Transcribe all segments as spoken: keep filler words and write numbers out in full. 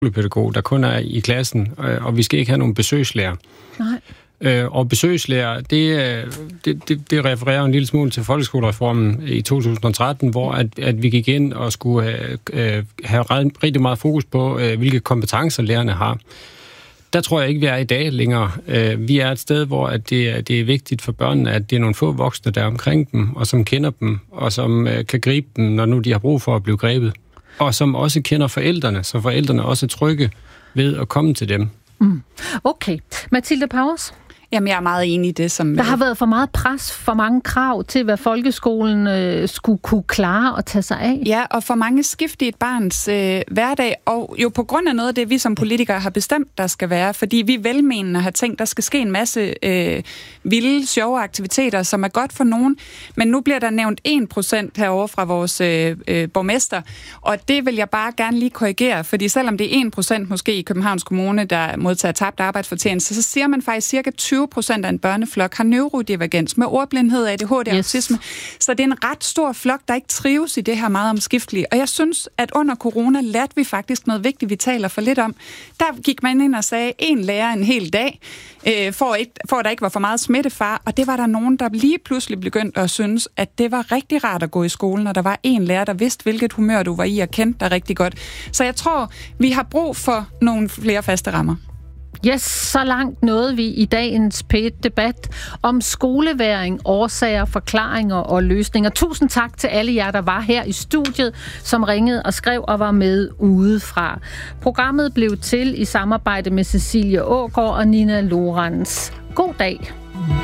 skolepædagog, der kun er i klassen, og vi skal ikke have nogen besøgslærer. Nej. Og besøgslærer, det, det, det, det refererer en lille smule til folkeskolereformen i to tusind og tretten, hvor at, at vi gik ind og skulle have, have rigtig meget fokus på, hvilke kompetencer lærerne har. Der tror jeg ikke, vi er i dag længere. Vi er et sted, hvor at det, det er vigtigt for børnene, at det er nogle få voksne, der er omkring dem, og som kender dem, og som kan gribe dem, når nu de har brug for at blive grebet. Og som også kender forældrene, så forældrene også er trygge ved at komme til dem. Mm. Okay. Mathilde Powers? Jamen, jeg er meget enig i det, som... Der har været for meget pres, for mange krav til, hvad folkeskolen øh, skulle kunne klare og tage sig af. Ja, og for mange skift i et barns øh, hverdag, og jo på grund af noget af det, vi som politikere har bestemt, der skal være, fordi vi velmenende har tænkt, der skal ske en masse øh, vilde, sjove aktiviteter, som er godt for nogen, men nu bliver der nævnt en procent herovre fra vores øh, øh, borgmester, og det vil jeg bare gerne lige korrigere, fordi selvom det er en procent måske i Københavns Kommune, der modtager tabt arbejdsfortjeneste, så siger man faktisk cirka tyve procent af en børneflok har neurodivergens med ordblindhed, A D H D og yes. autisme. Så det er en ret stor flok, der ikke trives i det her meget omskiftelige. Og jeg synes, at under corona lærte vi faktisk noget vigtigt, vi taler for lidt om. Der gik man ind og sagde, en lærer en hel dag, øh, for, ikke, for at der ikke var for meget smittefar, og det var der nogen, der lige pludselig begyndte at synes, at det var rigtig rart at gå i skolen, og der var en lærer, der vidste, hvilket humør du var i, og kendte dig rigtig godt. Så jeg tror, vi har brug for nogle flere faste rammer. Yes, så langt nåede vi i dagens P et-debat om skoleværing, årsager, forklaringer og løsninger. Tusind tak til alle jer, der var her i studiet, som ringede og skrev og var med udefra. Programmet blev til i samarbejde med Cecilie Aagaard og Nina Lorentz. God dag.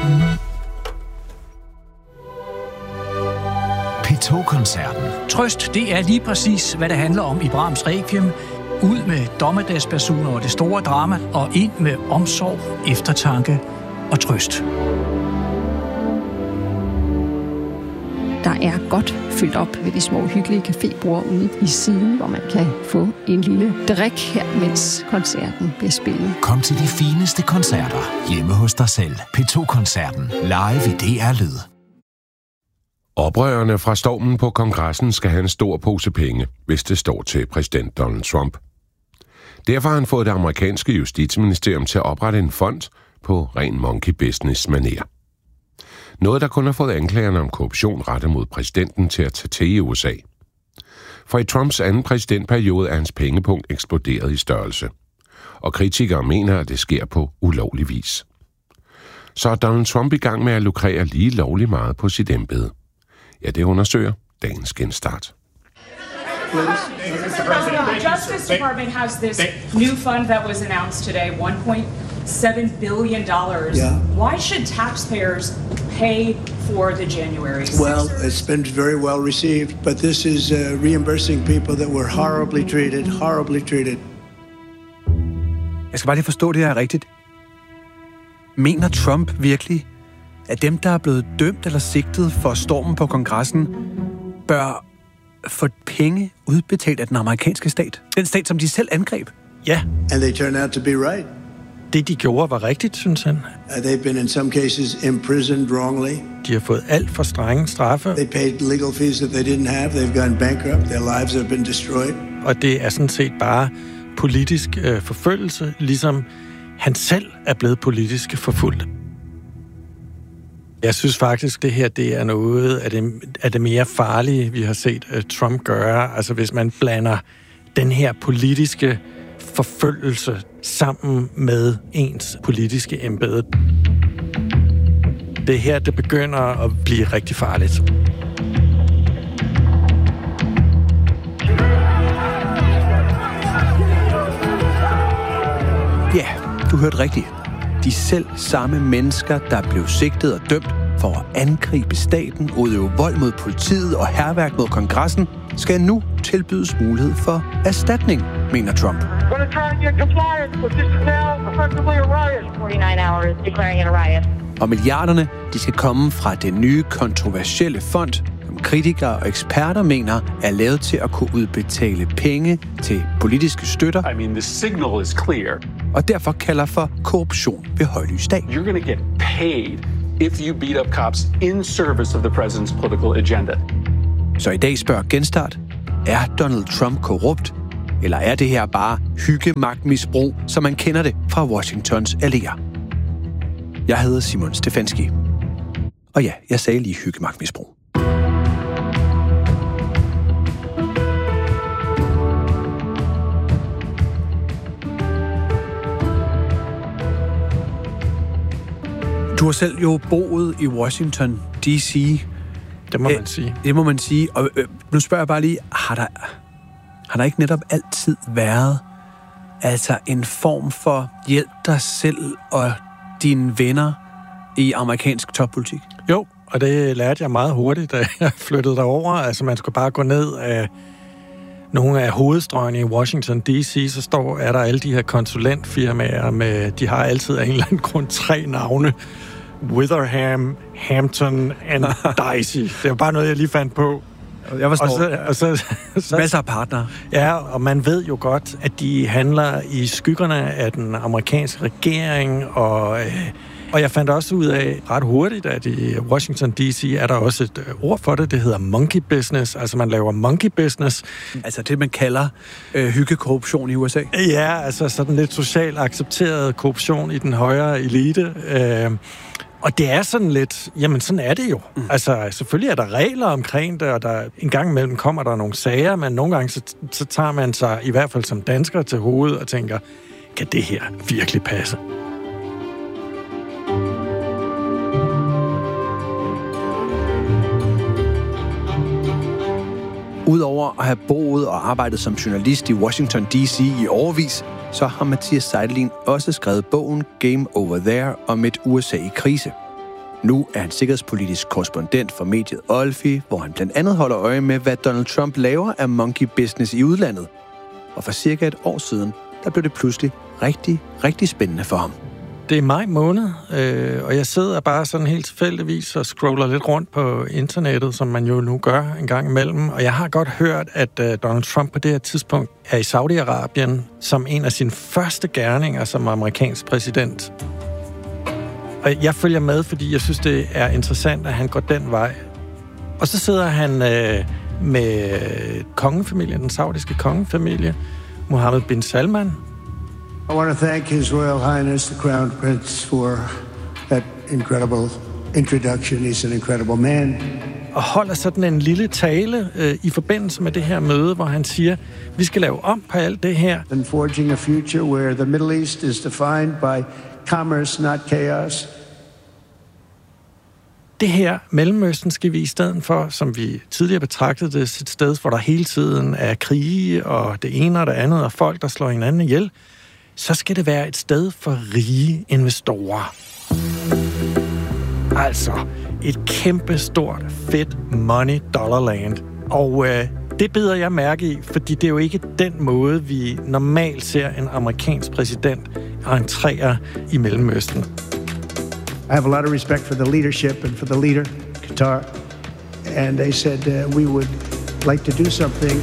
P to-koncerten. Trøst, det er lige præcis, hvad det handler om i Brahms Requiem. Ud med dommedagsbasuner og det store drama, og ind med omsorg, eftertanke og trøst. Der er godt fyldt op ved de små hyggelige cafébord ude i siden, hvor man kan få en lille drik her, mens koncerten bliver spillet. Kom til de fineste koncerter hjemme hos dig selv. P to-koncerten. Live i D R Lyd. Oprørerne fra stormen på kongressen skal have en stor pose penge, hvis det står til præsident Donald Trump. Derfor har han fået det amerikanske justitsministerium til at oprette en fond på ren monkey business-manér. Noget, der kun har fået anklagerne om korruption rettet mod præsidenten til at tage til i U S A. For i Trumps anden præsidentperiode er hans pengepunkt eksploderet i størrelse. Og kritikere mener, at det sker på ulovlig vis. Så er Donald Trump i gang med at lukrere lige lovligt meget på sit embede. Ja, det undersøger dagens genstart. Mister President, the Justice Department has this new fund that was announced today, one point seven billion dollars. Yeah. Why should taxpayers pay for the January sixth? Well, it's been very well received, but this is uh, reimbursing people that were horribly treated, horribly treated. Jeg skal bare lige forstå det her rigtigt. Mener Trump virkelig, at dem, der er blevet dømt eller sigtet for stormen på kongressen, bør få penge udbetalt af den amerikanske stat? Den stat, som de selv angreb? Ja. And they turned out to be right. Det, de gjorde, var rigtigt, synes han. Uh, they've been in some cases imprisoned wrongly. De har fået alt for strenge straffe. They paid legal fees that they didn't have. They've gone bankrupt. Their lives have been destroyed. Og det er sådan set bare politisk øh, forfølgelse, ligesom han selv er blevet politisk forfulgt. Jeg synes faktisk, det her det er noget af det, af det mere farlige, vi har set uh, Trump gøre. Altså hvis man blander den her politiske forfølgelse sammen med ens politiske embede. Det her, det begynder at blive rigtig farligt. Ja, du hørte rigtigt. De selv samme mennesker, der blev sigtet og dømt for at angribe staten, udøve vold mod politiet og hærværk mod kongressen, skal nu tilbydes mulighed for erstatning, mener Trump. Og milliarderne, de skal komme fra den nye kontroversielle fond, som kritikere og eksperter mener er lavet til at kunne udbetale penge til politiske støtter. I mean, the signal is clear. Og derfor kalder for korruption ved højlys dag. You're going to get paid if you beat up cops in service of the president's political agenda. Så i dag spørger Genstart, er Donald Trump korrupt? Eller er det her bare hyggemagtmisbrug, som man kender det fra Washingtons alléer? Jeg hedder Simon Stefanski. Og ja, jeg sagde lige hyggemagtmisbrug. Du har selv jo boet i Washington D C. Det må man sige. Det må man sige. Og øh, nu spørger jeg bare lige, har der, har der ikke netop altid været altså en form for hjælp dig selv og dine venner i amerikansk toppolitik? Jo, og det lærte jeg meget hurtigt, da jeg flyttede derover. Altså, man skulle bare gå ned af nogle af hovedstrøgene i Washington D C, så står, er der alle de her konsulentfirmaer med, de har altid af en eller anden grund tre navne. Witherham, Hampton and Dicey. Det var bare noget, jeg lige fandt på. Jeg forstår. Og så, og så, så, masser af partnere. Ja, og man ved jo godt, at de handler i skyggerne af den amerikanske regering, og, øh, og jeg fandt også ud af ret hurtigt, at i Washington D C er der også et ord for det, det hedder monkey business, altså man laver monkey business. Altså det, man kalder øh, hyggekorruption i U S A? Ja, altså sådan lidt socialt accepteret korruption i den højere elite. Øh, Og det er sådan lidt, jamen sådan er det jo. Mm. Altså selvfølgelig er der regler omkring det, og der, en gang imellem kommer der nogle sager, men nogle gange så, så tager man sig, i hvert fald som dansker, til hovedet og tænker, kan det her virkelig passe? Udover at have boet og arbejdet som journalist i Washington D C i årevis, så har Mathias Seidelin også skrevet bogen Game Over There om et U S A i krise. Nu er han sikkerhedspolitisk korrespondent for mediet Olfi, hvor han blandt andet holder øje med, hvad Donald Trump laver af monkey business i udlandet. Og for cirka et år siden, der blev det pludselig rigtig, rigtig spændende for ham. Det er maj måned, øh, og jeg sidder bare sådan helt tilfældigvis og scroller lidt rundt på internettet, som man jo nu gør en gang imellem. Og jeg har godt hørt, at øh, Donald Trump på det her tidspunkt er i Saudi-Arabien som en af sine første gerninger som amerikansk præsident. Og jeg følger med, fordi jeg synes, det er interessant, at han går den vej. Og så sidder han øh, med kongefamilien, den saudiske kongefamilie, Mohammed bin Salman. I want to thank His Royal Highness, the Crown Prince, for that incredible introduction. He's an incredible man. Og holder sådan en lille tale øh, i forbindelse med det her møde, hvor han siger, vi skal lave om på alt det her. And forging a future where the Middle East is defined by commerce, not chaos. Det her Mellemøsten skal vi i stedet for, som vi tidligere betragtede det, et sted, hvor der hele tiden er krige og det ene og det andet, og folk, der slår hinanden ihjel, så skal det være et sted for rige investorer. Altså et kæmpe stort, fedt money dollar land. Og øh, det bider jeg mærke i, fordi det er jo ikke den måde, vi normalt ser en amerikansk præsident entrere i Mellemøsten. I have a lot of respect for the leadership and for the leader, Qatar. And they said uh, we would like to do something.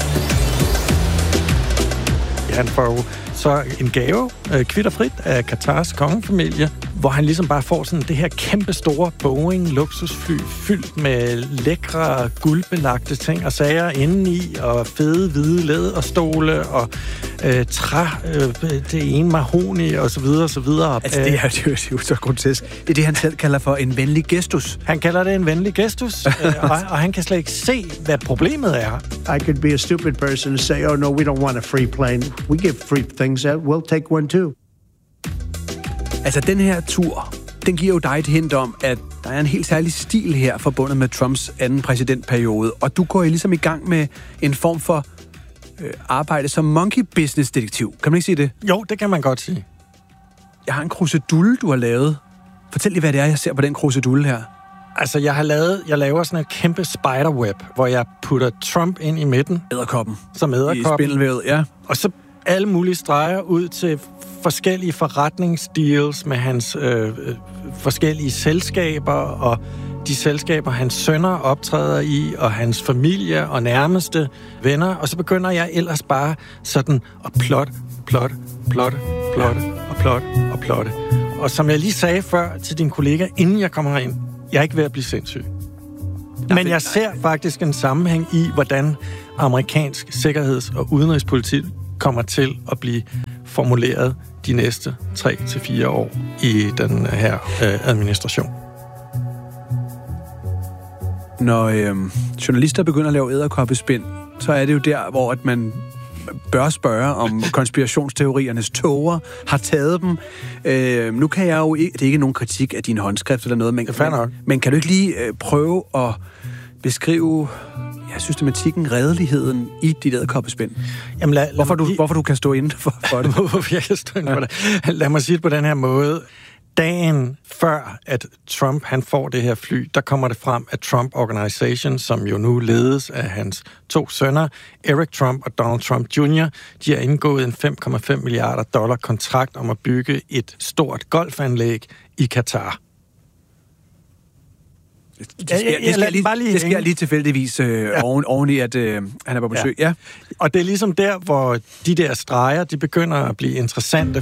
Han får jo så en gave, øh, kvitterfrit af Qatars kongefamilie, hvor han ligesom bare får sådan det her kæmpe store Boeing luksusfly fyldt med lækre guldbelagte ting og sager indeni, og fede hvide læderstole og øh, træ, øh, det ene mahoni og så videre og så videre. Altså det er, det er jo så grotesk. Det er det, han selv kalder for en venlig gestus. Han kalder det en venlig gestus, øh, og, og han kan slet ikke se, hvad problemet er. I could be a stupid person and say, oh no, we don't want a free plane. We give free things out. We'll take one too. Altså, den her tur, den giver jo dig et hint om, at der er en helt særlig stil her forbundet med Trumps anden præsidentperiode, og du går jo ligesom i gang med en form for øh, arbejde som monkey business detektiv. Kan man ikke sige det? Jo, det kan man godt sige. Jeg har en krusedulle, du har lavet. Fortæl lige, hvad det er, jeg ser på den krusedulle her. Altså, jeg har lavet, jeg laver sådan et kæmpe spiderweb, hvor jeg putter Trump ind i midten. Edderkoppen. Som edderkoppen. I spindelvævet, ja. Og så alle mulige streger ud til forskellige forretningsdeals med hans øh, forskellige selskaber, og de selskaber, hans sønner optræder i, og hans familie og nærmeste venner. Og så begynder jeg ellers bare sådan at plotte, plotte, plotte, plotte og plotte og plotte. Og som jeg lige sagde før til din kollega, inden jeg kommer herind, jeg er ikke ved at blive sindssyg. Men jeg ser faktisk en sammenhæng i, hvordan amerikansk sikkerheds- og udenrigspolitik kommer til at blive formuleret de næste tre til fire år i den her øh, administration. Når øh, journalister begynder at lave edderkoppespind, så er det jo der, hvor at man bør spørge, om konspirationsteoriernes tåger har taget dem. Øh, nu kan jeg jo ikke... Det er ikke nogen kritik af din håndskrift eller noget, men, men, men kan du ikke lige øh, prøve at beskrive ja, systematikken, redeligheden i dit edderkoppespind? Jamen lad, hvorfor, lad du, hvorfor du kan stå inden for, for det? Hvorfor jeg kan stå inden for det? Lad mig sige det på den her måde. Dagen før, at Trump han får det her fly, der kommer det frem, at Trump Organization, som jo nu ledes af hans to sønner, Eric Trump og Donald Trump junior, de har indgået en fem komma fem milliarder dollar kontrakt om at bygge et stort golfanlæg i Katar. Det sker, det sker, lige, lige, det sker lige tilfældigvis øh, ja. oven, oven i, at øh, han er på besøg. Ja. Ja. Og det er ligesom der, hvor de der streger, de begynder at blive interessante.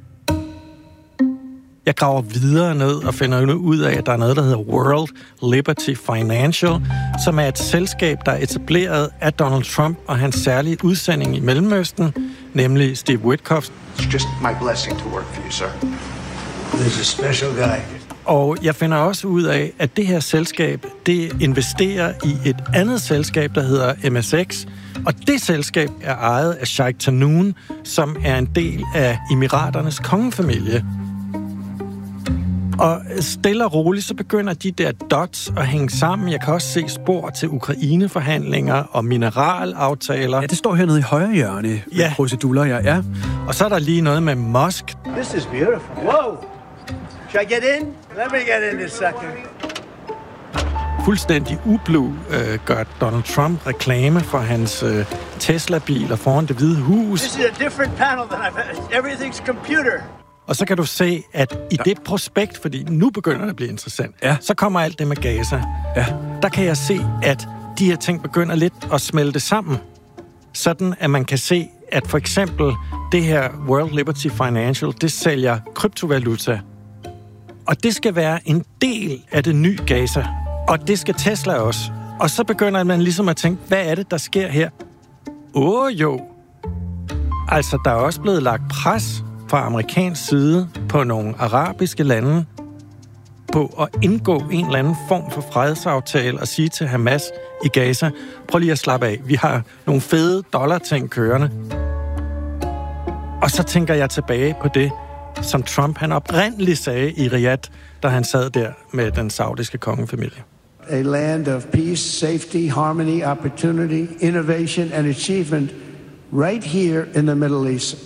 Jeg graver videre ned og finder ud af, at der er noget, der hedder World Liberty Financial, som er et selskab, der er etableret af Donald Trump og hans særlige udsending i Mellemøsten, nemlig Steve Witkoff. It's just my blessing to work for you, sir. There's a special guy. Og jeg finder også ud af, at det her selskab, det investerer i et andet selskab, der hedder M S X, og det selskab er ejet af Sheikh Tahnoon, som er en del af Emiraternes kongefamilie. Og stille og roligt, så begynder de der dots at hænge sammen. Jeg kan også se spor til Ukraine-forhandlinger og mineralaftaler. Ja, det står hernede i højre hjørne. Ja. Procedurer, ja. ja. Og så er der lige noget med Musk. This is beautiful. Whoa! Should I get in? Let me get in this sucker. Fuldstændig ublu øh, gør Donald Trump reklame for hans øh, Tesla-biler foran Det Hvide Hus. This is a different panel than I've had. Everything's computer. Og så kan du se, at i det prospekt, fordi nu begynder det at blive interessant, ja. så kommer alt det med Gaza. Ja. Der kan jeg se, at de her ting begynder lidt at smelte sammen. Sådan, at man kan se, at for eksempel det her World Liberty Financial, det sælger kryptovaluta. Og det skal være en del af det nye Gaza. Og det skal Tesla også. Og så begynder man ligesom at tænke, hvad er det, der sker her? Åh jo. Altså, der er også blevet lagt pres fra amerikansk side på nogle arabiske lande på at indgå en eller anden form for fredsaftale og sige til Hamas i Gaza, prøv lige at slappe af, vi har nogle fede dollarting kørende. Og så tænker jeg tilbage på det, som Trump han oprindeligt sagde i Riyadh, da han sad der med den saudiske kongefamilie. A land of peace, safety, harmony, opportunity, innovation and achievement right here in the Middle East.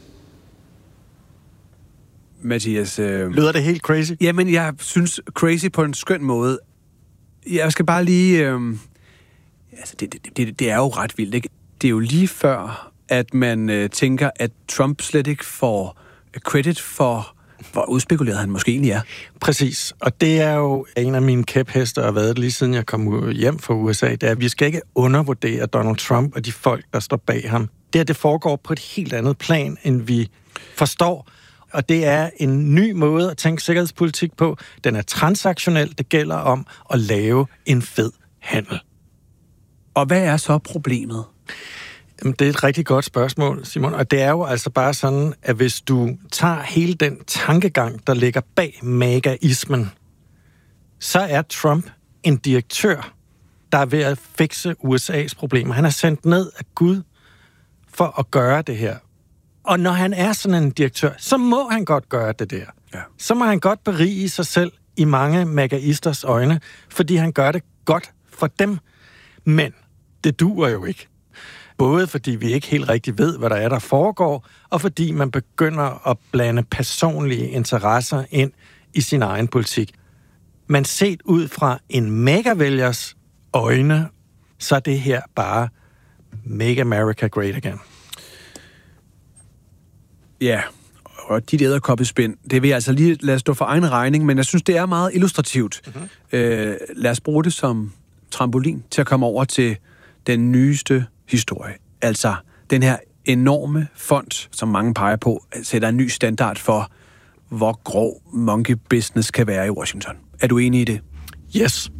Mathias... Øh... Lyder det helt crazy? Jamen, jeg synes crazy på en skøn måde. Jeg skal bare lige... Øh... Altså, det, det, det, det er jo ret vildt, ikke? Det er jo lige før, at man øh, tænker, at Trump slet ikke får credit for, hvor udspekuleret han måske egentlig er. Præcis. Og det er jo en af mine kæphester, har været lige siden jeg kom hjem fra U S A, det er, at vi skal ikke undervurdere Donald Trump og de folk, der står bag ham. Det her, det foregår på et helt andet plan, end vi forstår. Og det er en ny måde at tænke sikkerhedspolitik på. Den er transaktionel. Det gælder om at lave en fed handel. Og hvad er så problemet? Jamen, det er et rigtig godt spørgsmål, Simon. Og det er jo altså bare sådan, at hvis du tager hele den tankegang, der ligger bag magaismen, så er Trump en direktør, der er ved at fikse U S A's problemer. Han er sendt ned af Gud for at gøre det her. Og når han er sådan en direktør, så må han godt gøre det der. Ja. Så må han godt berige sig selv i mange magaisters øjne, fordi han gør det godt for dem. Men det duer jo ikke. Både fordi vi ikke helt rigtig ved, hvad der er, der foregår, og fordi man begynder at blande personlige interesser ind i sin egen politik. Men set ud fra en megavælgers øjne, så er det her bare Make America Great Again. Ja, og dit edderkoppespind, det vil jeg altså lige lade stå for egen regning, men jeg synes, det er meget illustrativt. Mm-hmm. Øh, lad os bruge det som trampolin til at komme over til den nyeste historie. Altså, den her enorme fond, som mange peger på, sætter en ny standard for, hvor grov monkey business kan være i Washington. Er du enig i det? Yes.